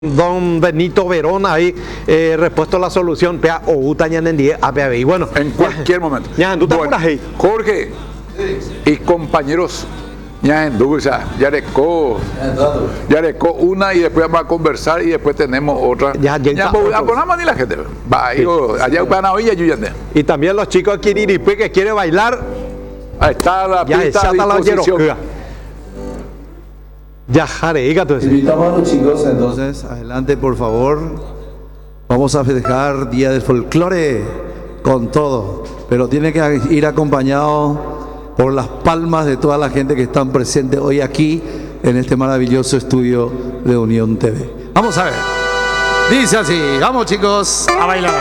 Don Benito Verón ahí respuesto a la solución pea o utañanendie APB. Y bueno, en cualquier momento. Ya, tú estás por ahí. Jorge y compañeros, ya en Dulce, Yareco una y después vamos a conversar y después tenemos otra. Ya ponamos ni la gente. Va, allá van a oír y también los chicos de Quiriripe que quieren bailar. Ahí está la pista a disposición. Ya, Jare, invitamos a los chicos entonces, adelante por favor. Vamos a festejar Día del Folclore con todo, pero tiene que ir acompañado por las palmas de toda la gente que están presentes hoy aquí en este maravilloso estudio de Unión TV. Vamos a ver, dice así, vamos chicos a bailar.